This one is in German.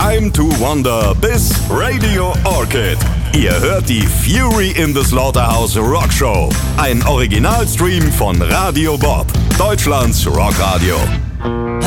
Time to Wonder bis Radio Orchid. Ihr hört die Fury in the Slaughterhouse Rockshow. Ein Originalstream von Radio Bob, Deutschlands Rockradio.